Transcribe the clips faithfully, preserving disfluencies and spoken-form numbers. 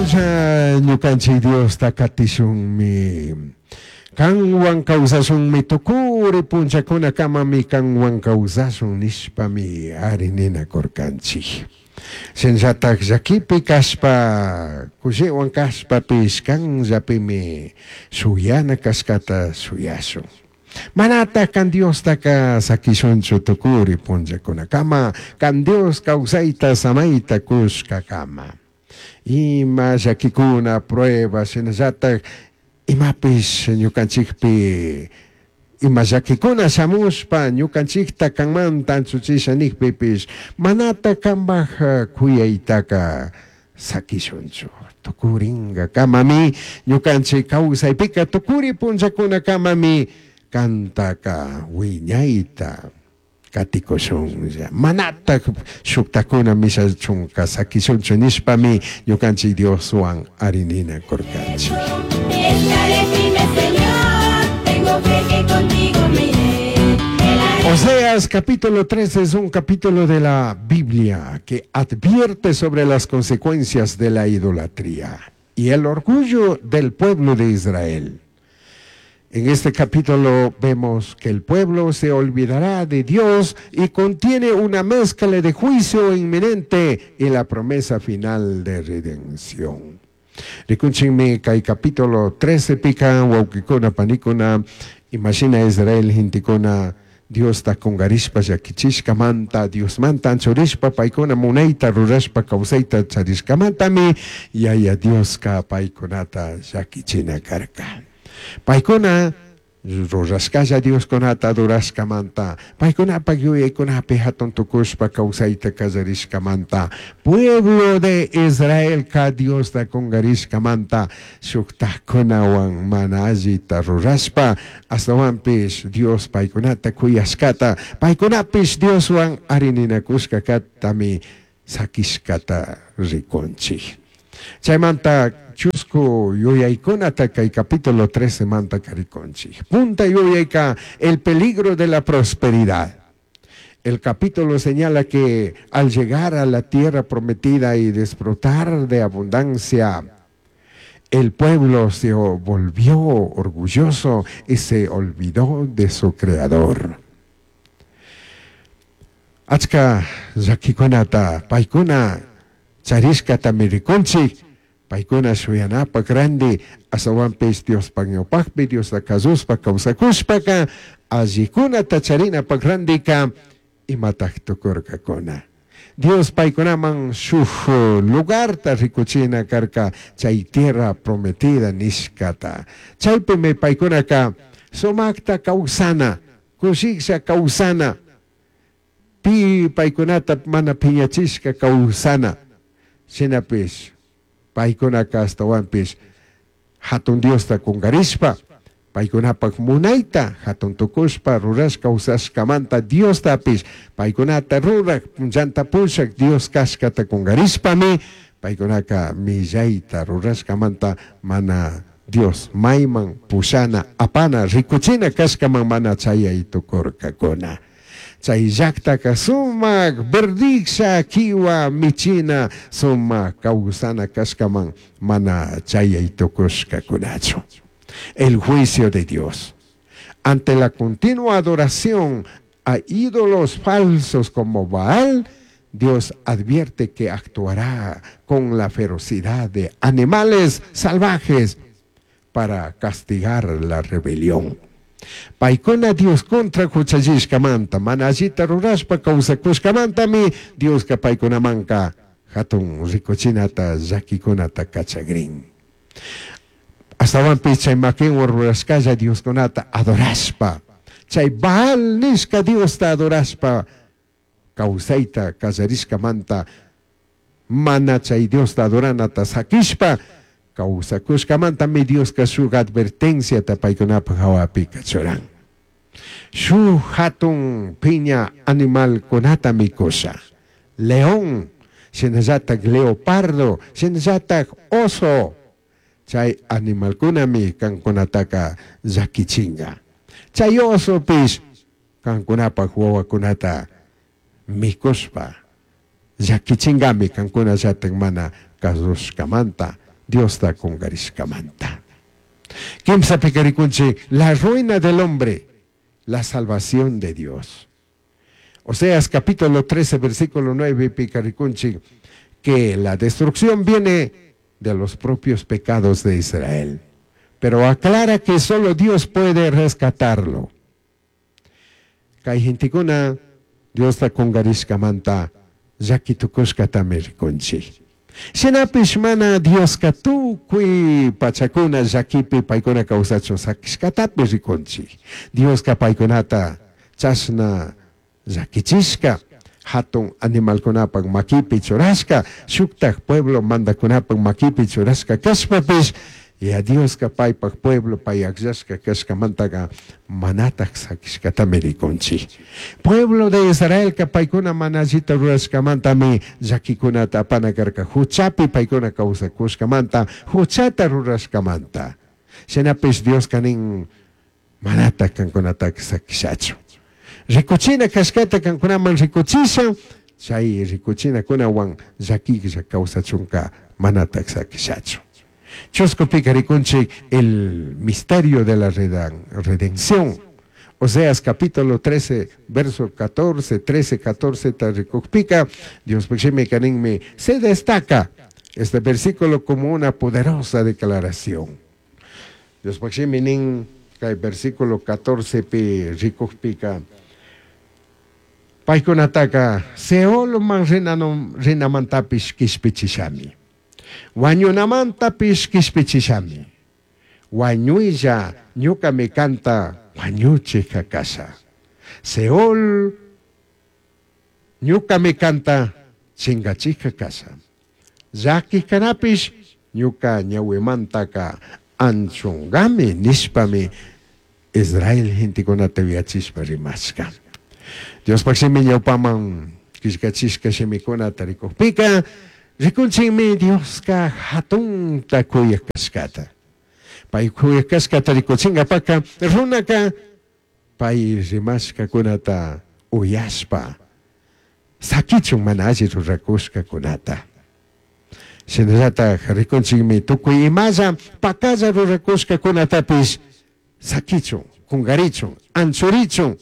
puncha ñukanchik Dios takatishunmi. Kanwan kawsashunmi tukuri punchakuna kamami kanwan kawsashun nishpami arinina korkanchik. Sensatak llakipi kashpa kushiwan kashpapis kanllapimi suyana kaskata suyasun. Manata kan Dios taka sakishunchu tukuri punchakuna kama kan Dios kawsayta samayta kushka kama. Ima llakikuna prueba sensatak imapis ñukanchikpi ima llakikuna shamushpa ñukanchikta kanmanta anchuchishanikpipis manata kanbaj kuyaytaka sakishunchu tukuringa kamami ñukanchik kawsaypika tukuri punchakuna kamami kantaka wiñayta katikushunlla manata shuktakuna misachunka sakishunchu nishpami ñukanchik Dioswan arinina korkanchik. Oseas capítulo trece es un capítulo de la Biblia que advierte sobre las consecuencias de la idolatría y el orgullo del pueblo de Israel. En este capítulo vemos que el pueblo se olvidará de Dios y contiene una mezcla de juicio inminente y la promesa final de redención. Rikunchinmi kai capítulo trece pica waukikuna panikuna imagina Israel hintikuna Dios ta kungarishpa yakichishkamanta Dios manta anchurishpa paikuna munaita rurashpa kausayta charishkamantami yaya Dios ka paikunata yakichina karka. Paikuna rurashkaya Dios kunata adorashkamanta paikuna pagyuyaykunapi hatun tukushpa kausayta kallarishkamanta pueblo de Israel ka Dios ta kungarishkamanta shuktakunawan mana allita rurashpa astawanpish Dios paikunata kuyashkata paikunapis Dioswan arininakushkakatami sakishkata rikunchik. Chaymanta chusco yuyaykunata kay capítulo trece manta karikunchik. Punta yuyayka el peligro de la prosperidad. El capítulo señala que al llegar a la tierra prometida y disfrutar de abundancia, el pueblo se volvió orgulloso y se olvidó de su creador. Achka yakikunata paikuna charishkata mirikunchik paikuna shuyanapa grande asawanpis Dios pagnopakpi Dios akazuspa kawsakushpaka allikuna tacharinapa grandika imataktukurkakuna. Dios paikunaman shuk lugar ta rikuchina karka chay tierra prometida nishkata. Chaypimi paikunaka sumakta kawsana kushiksa kawsana pi paikunata mana piñachishka kawsana. Sinapis, paikunaka astawanpis, hatun Dios ta kungarishpa, paikunapak munaita, hatun tukushpa, rurashka usashkamanta Dios tapis, paikunata rurak, punjanta pushak, Dios kashkata kungarishpami, paikunaka millaita, rurashkamanta mana Dios, maiman, pushana, apana, rikuchina kashkaman mana chayaytukurkakuna. Chay llaktaka sumak verdiksha kiwa michina sumak kawsana kashkaman mana chayaytukushkakunachu. El juicio de Dios. Ante la continua adoración a ídolos falsos como Baal, Dios advierte que actuará con la ferocidad de animales salvajes para castigar la rebelión. Paikuna Dios contra kuchajishkamanta manajita rurashpa kawsakushkamanta mi Dios ka paikuna manka hatun rikuchinata llakikunata kachagrin. Astawanpis chay makinwan rurashkalla Dios kunata adorashpa chay Baal nishka Dios ta adorashpa kawsayta kallarishkamanta mana chay Dios ta adoranata sakishpa kawsakushkamanta mi Dios ka shuk advertencia ta paikunapa hawapi kachuran. Shuk hatun piña animal kunata mikusha. León, sinallatak leopardo, sinallatak oso. Chay animal kunami kankunataka llakichinga. Chay oso pis kankunapa wawakunata mikushpa. Llakichingami kankuna llatak mana kasushkamanta Dios está con Garishkamanta. ¿Quién sabe que la ruina del hombre, la salvación de Dios? Oseas capítulo trece, versículo nueve, picaricunchi, que la destrucción viene de los propios pecados de Israel, pero aclara que solo Dios puede rescatarlo. Kaihintikuna, Dios está con Garishkamanta, yakitukushkata merikunchi. Sinapish mana Dios katu kui pachakuna yakipi paikuna kausacho sakishkatapi rikunchi. Dios ka paikunata chasna yakichishka. Hatun animalkunapang makipi churashka. Shuktak pueblo mandakunapang makipi churashka kashpapish. Y a Dios ka paipag pueblo payakshka kashkamantaga manatak sakishkatami rikunchi. Pueblo de Israel ka paikuna manajita rurashkamantami yakikunata apanakarka huchapi paikuna kausakushkamanta huchata rurashkamanta. Sinapish Dios kanin manatak kankunatak sakishachu. Rikuchina kashkata kankunaman rikuchisha chay rikuchina kunawan yakikisha kausachunka manatak sakishachu. Choscopica riconche el misterio de la redención. Oseas capítulo trece, verso catorce, trece, catorce, taricocpica, Dios me se destaca este versículo como una poderosa declaración. Dios nin el versículo catorce pi ricocpica. Paikonataka, seolo man renamantapish kispichishami. Wanyunamanta piskishpichishami. Wanyuilla nyuka me canta wanyuchi kakasa. Seol nyuka me canta chingachi kakasa. Zaki kanapish nyuka nyawemantaka anchungami nispami Israel hintikonata viachishparimaska. Dios paksimi nyaupaman kishkachishka shemikona tarikopika. Rikunchimi Dios ka hatun ta kuya kaskata. Pai kuya kaskata rikuchinga paka runaka pai rimaska kunata uyaspa. Sakichun manaji rurakuska kunata. Sinazata rikunchimi tukuy imaza pakaza rurakuska kunata pis sakichun, kungarichun, ansurichun.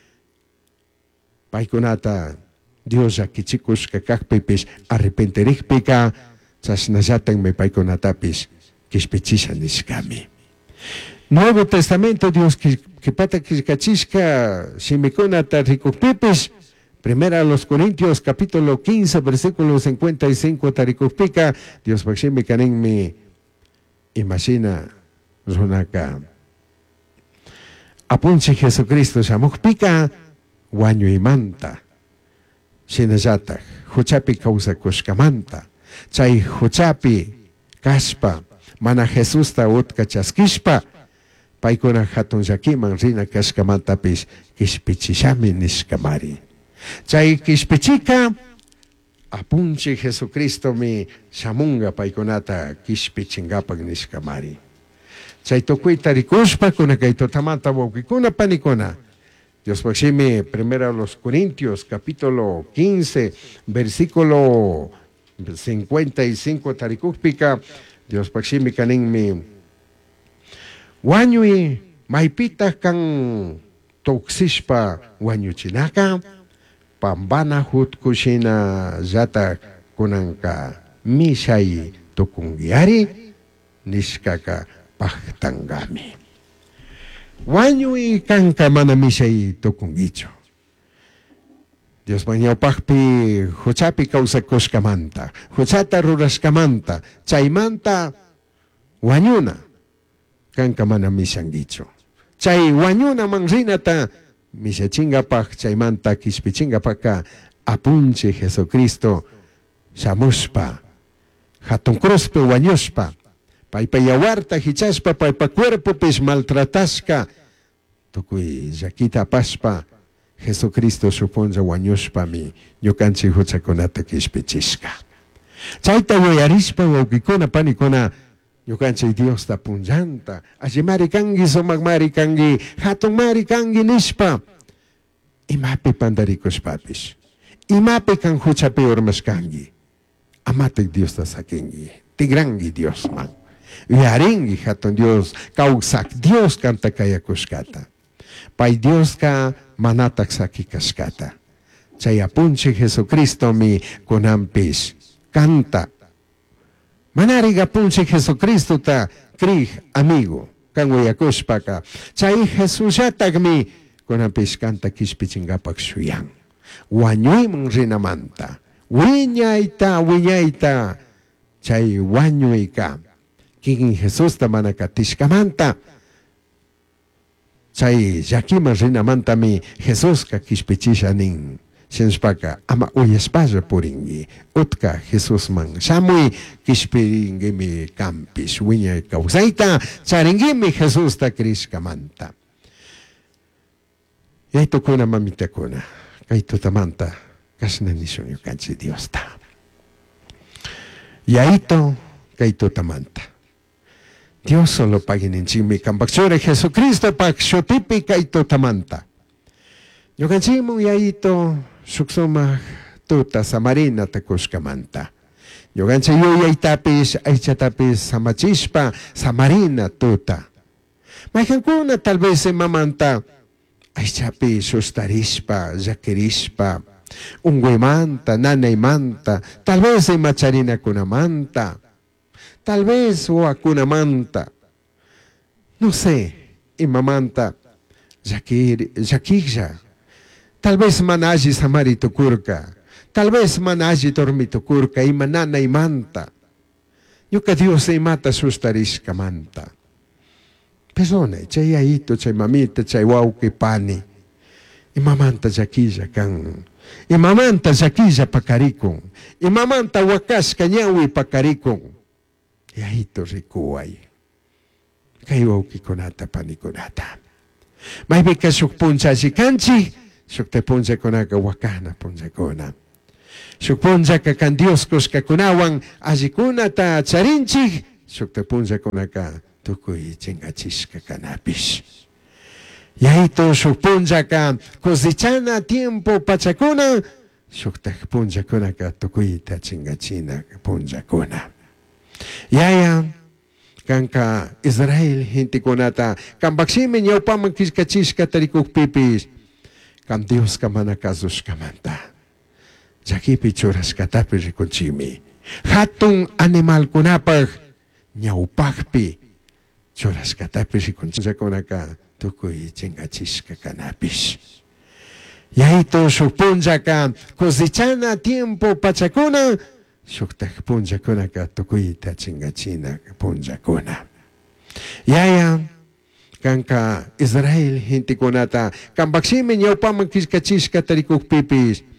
Pai kunata Dios aquí chicos que kakpipis arrepenterikpika chasnayatan me paikonatapis kispichishan niskami. Nuevo Testamento Dios que que pata kiskachishka shimikonata rikupipis. Primera a los Corintios capítulo quince versículo cincuenta y cinco tarikupika Dios pakshimi kanenmi imagina runaka. Apunchi Jesucristo shamukpika wanyu imanta. Sinazata, huchapi causa kushkamanta, chay huchapi kaspa, mana Jesús ta utka chaskishpa, paikuna hatun yakiman rina kashkamanta pis kispichishami nishkamari. Chay kispichika, apunchi Jesucristo mi shamunga paikunata kispichingapag nishkamari. Chay tokuita rikushpa kuna kaito tamanta wawkikuna panikuna. Dios pakshimi, primero a los Corintios, capítulo quince, versículo cincuenta y cinco, tarikukpika, Dios pakshimi kaninmi. Wanyui, maipita kan toksishpa wanyuchinaka, pambana hutkushina zata kunanka mishay tukungiari, nishkaka pahtangami. Wanyui kanka mana mishay tukungicho. Dios mañao pahpi huchapi causa koshkamanta, huchata rurashkamanta, chaymanta wanyuna kanka mana mishangicho. Chay wanyuna manrinata mishachingapaj chaymanta kispichingapaka apunche Jesucristo shamushpa, hatun cruzpe wanyushpa. Paipa yawarta hichaspa paipa cuerpo pis maltratasca tukuy yakita paspa Jesucristo suponja wañushpa mi ñukanchi huchakunata kispichishka. Chayta wayarispa wawkikuna panikuna ñukanchi Dios ta punllanta allimari kangi sumaqmari kangi hatunmari kangi nispa imapi pandarikushpapis imapi kan huchapi urmashkangi amatik Dios ta sakingi tigrangi Dios man. Viaringi hatun Dios, kausak Dios kanta kaya kuskata. Pay Dios ka manatak saki kaskata. Chay apunchi Jesucristo mi kunampis canta. Manariga apunchi Jesucristo ta krij amigo. Kanguyakuspaka. Chay Jesus yatak mi kunampis canta kispichingapak suyang. Wanyuy mong rinamanta. Winyayta, winyayta. Chay wanyuy ka. King Jesus tamana katishkamanta. Chay yakima rinamanta mi Jesus ka kispichisha ning. Sinspaka ama uyespaya puringi. Utka Jesus man. Samui kispiringi mi campis. Winyay kausayta. Charingi mi Jesus ta krishkamanta. Yaito kuna mamita kuna. Kaito tamanta. Kasna nisonyo kanchi Dios ta. Yaito kaito tamanta. Dios solo pagin en chimi kambaksore Jesucristo pak shotipi kaito tamanta. Yo kanchimo yaito suksoma tuta samarina takuskamanta. Yo kanchi yo yaitapis aichatapis samachispa samarina tuta. Maikankuna tal vez en mamanta aichapi sustarispa, yakirispa, ungüimanta, nanaymanta, tal vez en macharina kunamanta. Tal vez o akunamanta, no sé, imamanta, yakir, yakija, tal vez manaji samarito kurka, tal vez manaji dormito kurka, imanana imanta, yo que Dios se mata sustarisca manta. Persone, chay aito, chay mamita, chay wauki pani, imamanta yakija kan, imamanta yakija pakarikon, imamanta wakas kanyawi pakarikon. Yahito rikuay. Kayo kikonata panikonata. May bika sukpunsa si kanchi, sukte punsa konaka wakana punsa kona. Sukpunsa ka kan Dios kos kakunawang azikunata charinchi, sukte punsa konaka tukuy chingachis ka kanapis. Yahito sukpunsa ka kosichana tiempo pachakuna, sukte punsa konaka tukuy ta chingachina punsa kona. Yaya, kanka Israel hinti konata, kan baksimen yaw pa magkiskachis katarikuk pipis, kan Dios ka manakasos kamanta. Jakipi churas katapir kunchimi. Hatong animal kunapag, yaw pakpi, churas katapir kunchimi konaka, tukoy chingachis ka kanapis. Yahito supunja ka, kosichana tiempo pachakuna, Shuktak punja kuna ka tukuita chingachina punja kuna. Yaya, kanka Israel hinti kunata, kan baksimen yaw pa magkiskachis katarikuk pipis,